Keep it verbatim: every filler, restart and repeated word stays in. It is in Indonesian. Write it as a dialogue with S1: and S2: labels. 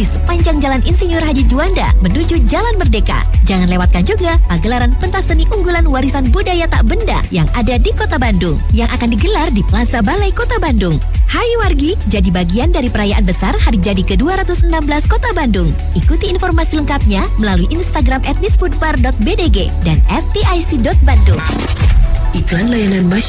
S1: di sepanjang Jalan Insinyur Haji Juanda menuju Jalan Merdeka. Jangan lewatkan juga pagelaran pentas seni unggulan warisan budaya tak benda yang ada di Kota Bandung yang akan digelar di Plaza Balai Kota Bandung. Hayu wargi, jadi bagian dari perayaan besar Hari Jadi ke dua ratus enam belas Kota Bandung. Ikuti informasi lengkapnya melalui Instagram at nisfoodbar dot b d g dan at t i c dot bandung.
S2: Iklan layanan masyarakat